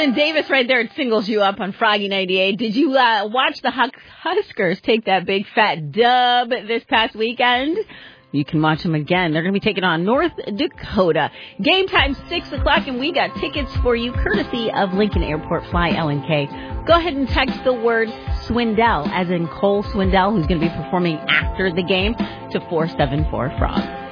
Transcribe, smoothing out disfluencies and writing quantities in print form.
then Davis right there singles you up on Froggy 98. Did you watch the Huskers take that big fat dub this past weekend? You can watch them again. They're going to be taking on North Dakota. Game time 6 o'clock, and we got tickets for you courtesy of Lincoln Airport Fly LNK. Go ahead and text the word Swindell, as in Cole Swindell, who's going to be performing after the game, to 474-FROG.